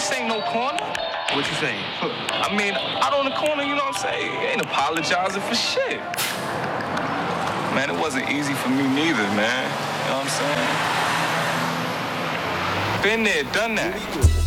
this ain't no corner. What you saying? I mean, out on the corner, you know what I'm saying? You ain't apologizing for shit. Man, it wasn't easy for me neither, man. You know what I'm saying? Been there, done that.